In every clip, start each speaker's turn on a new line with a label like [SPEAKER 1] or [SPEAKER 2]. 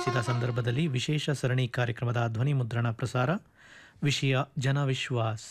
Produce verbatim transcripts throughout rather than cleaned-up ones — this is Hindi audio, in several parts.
[SPEAKER 1] ಆಗಮಿಸಿದ ಸಂದರ್ಭದಲ್ಲಿ ವಿಶೇಷ ಸರಣಿ ಕಾರ್ಯಕ್ರಮದ ಧ್ವನಿ ಮುದ್ರಣ ಪ್ರಸಾರ. ವಿಷಯ ಜನವಿಶ್ವಾಸ್.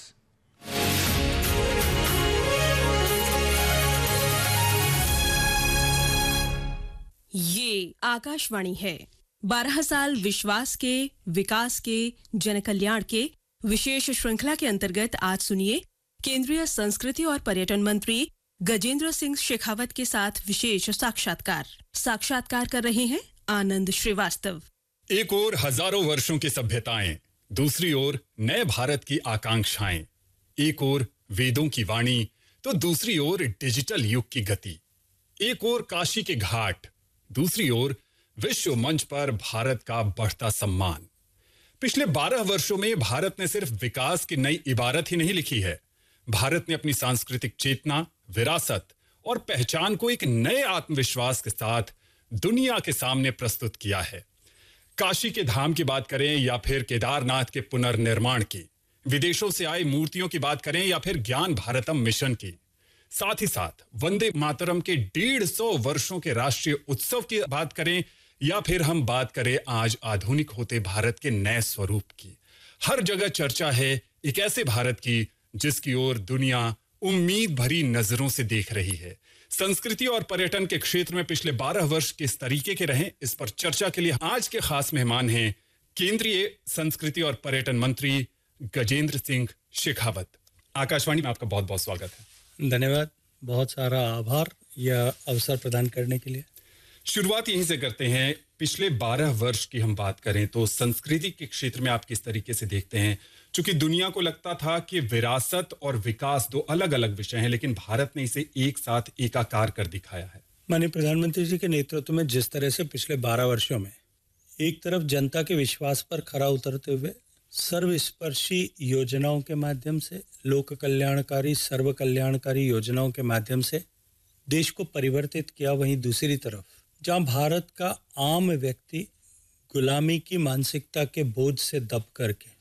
[SPEAKER 2] ये आकाशवाणी है. बारह साल विश्वास के, विकास के, जनकल्याण के विशेष श्रृंखला के अंतर्गत आज सुनिए केंद्रीय संस्कृति और पर्यटन मंत्री गजेंद्र सिंह शेखावत के साथ विशेष साक्षात्कार. साक्षात्कार कर रहे हैं आनंद श्रीवास्तव.
[SPEAKER 3] एक ओर हजारों वर्षों की सभ्यताएं, दूसरी ओर नए भारत की आकांक्षाएं. एक ओर वेदों की वाणी तो दूसरी ओर डिजिटल युग की गति. एक ओर काशी के घाट, दूसरी ओर विश्व मंच पर भारत का बढ़ता सम्मान. पिछले बारह वर्षों में भारत ने सिर्फ विकास की नई इबारत ही नहीं लिखी है. भारत ने अपनी सांस्कृतिक चेतना, विरासत और पहचान को एक नए आत्मविश्वास के साथ दुनिया के सामने प्रस्तुत किया है. काशी के धाम की बात करें या फिर केदारनाथ के पुनर्निर्माण की, विदेशों से आई मूर्तियों की बात करें या फिर ज्ञान भारतम मिशन की, साथ ही साथ वंदे मातरम के डेढ़ सौ वर्षों के राष्ट्रीय उत्सव की बात करें या फिर हम बात करें आज आधुनिक होते भारत के नए स्वरूप की, हर जगह चर्चा है एक ऐसे भारत की जिसकी ओर दुनिया उम्मीद भरी नजरों से देख रही है. संस्कृति और पर्यटन के क्षेत्र में पिछले बारह वर्ष किस तरीके के रहे, इस पर चर्चा के लिए आज के खास मेहमान हैं केंद्रीय संस्कृति और पर्यटन मंत्री गजेंद्र सिंह शेखावत. आकाशवाणी में आपका बहुत बहुत स्वागत है.
[SPEAKER 4] धन्यवाद, बहुत सारा आभार यह अवसर प्रदान करने के लिए.
[SPEAKER 3] शुरुआत यहीं से करते हैं. पिछले बारह वर्ष की हम बात करें तो संस्कृति के क्षेत्र में आप किस तरीके से देखते हैं? चूंकि दुनिया को लगता था कि विरासत और विकास दो अलग अलग विषय हैं, लेकिन भारत ने इसे एक साथ एकाकार कर दिखाया है.
[SPEAKER 4] माननीय प्रधानमंत्री जी के नेतृत्व में जिस तरह से पिछले बारह वर्षों में एक तरफ जनता के विश्वास पर खरा उतरते हुए सर्वस्पर्शी योजनाओं के माध्यम से, लोक कल्याणकारी सर्व कल्याणकारी योजनाओं के माध्यम से देश को परिवर्तित किया, वहीं दूसरी तरफ जहां भारत का आम व्यक्ति गुलामी की मानसिकता के बोझ से दब करके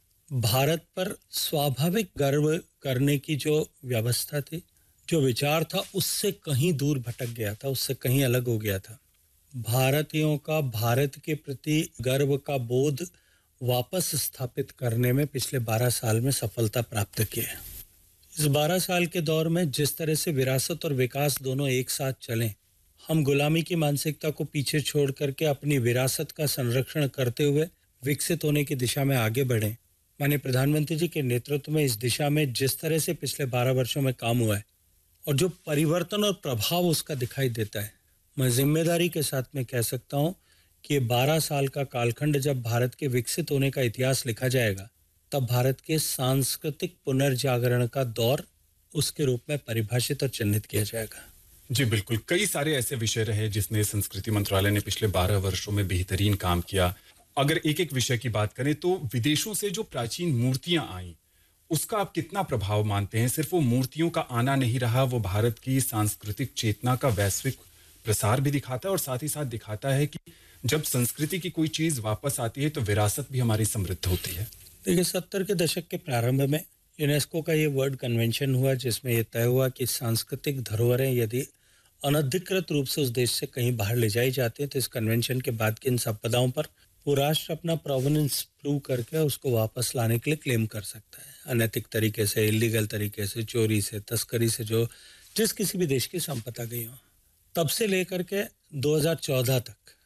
[SPEAKER 4] भारत पर स्वाभाविक गर्व करने की जो व्यवस्था थी, जो विचार था, उससे कहीं दूर भटक गया था, उससे कहीं अलग हो गया था. भारतीयों का भारत के प्रति गर्व का बोध वापस स्थापित करने में पिछले बारह साल में सफलता प्राप्त की है. इस बारह साल के दौर में जिस तरह से विरासत और विकास दोनों एक साथ चलें, हम गुलामी की मानसिकता को पीछे छोड़ करके अपनी विरासत का संरक्षण करते हुए विकसित होने की दिशा में आगे बढ़ें. माननीय प्रधानमंत्री जी के नेतृत्व में इस दिशा में जिस तरह से पिछले बारह वर्षों में काम हुआ है और जो परिवर्तन और प्रभाव उसका दिखाई देता है, मैं जिम्मेदारी के साथ में कह सकता हूं कि बारह साल का कालखंड जब भारत के विकसित होने का इतिहास लिखा जाएगा, तब भारत के सांस्कृतिक पुनर्जागरण का दौर उसके रूप में परिभाषित और चिन्हित किया जाएगा.
[SPEAKER 3] जी बिल्कुल, कई सारे ऐसे विषय रहे जिसने संस्कृति मंत्रालय ने पिछले बारह वर्षों में बेहतरीन काम किया. अगर एक एक विषय की बात करें तो विदेशों से जो प्राचीन मूर्तियां आई, उसका आप कितना प्रभाव मानते हैं? सिर्फ वो मूर्तियों का आना नहीं रहा, वो भारत की सांस्कृतिक चेतना का वैश्विक प्रसार भी दिखाता है और साथ ही साथ दिखाता है कि जब संस्कृति की कोई चीज वापस आती है तो विरासत भी हमारी समृद्ध होती है.
[SPEAKER 4] देखिए, सत्तर के दशक के प्रारंभ में यूनेस्को का ये वर्ल्ड कन्वेंशन हुआ जिसमें यह तय हुआ कि सांस्कृतिक धरोहरें यदि अनधिकृत रूप से उस देश से कहीं बाहर ले जाई जाती हैं तो इस कन्वेंशन के बाद की इन संपदाओं पर वो राष्ट्र अपना प्रोवेनेंस प्रूव करके उसको वापस लाने के लिए क्लेम कर सकता है. अनैतिक तरीके से, इलीगल तरीके से, चोरी से, तस्करी से जो जिस किसी भी देश की संपदा गई हो. तब से लेकर के दो हज़ार चौदह तक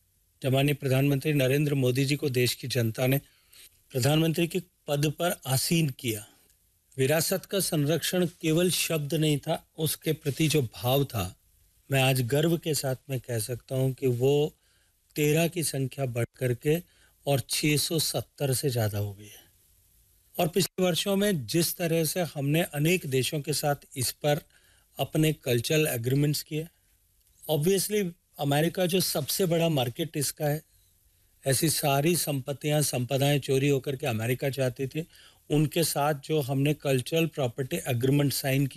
[SPEAKER 4] जब माननीय प्रधानमंत्री नरेंद्र मोदी जी को देश की जनता ने प्रधानमंत्री के पद पर आसीन किया, विरासत का संरक्षण केवल शब्द नहीं था, उसके प्रति जो भाव था, मैं आज गर्व के साथ में कह सकता हूं कि वो तेरह की संख्या बढ़ करके और छह सौ सत्तर से ज़्यादा हो गई है. और पिछले वर्षों में जिस तरह से हमने अनेक देशों के साथ इस पर अपने कल्चरल एग्रीमेंट्स किए, ऑब्वियसली अमेरिका जो सबसे बड़ा मार्केट इसका है, ऐसी सारी संपत्तियां संपदाएं चोरी होकर के अमेरिका जाती थी, उनके साथ जो हमने कल्चरल प्रॉपर्टी एग्रीमेंट साइन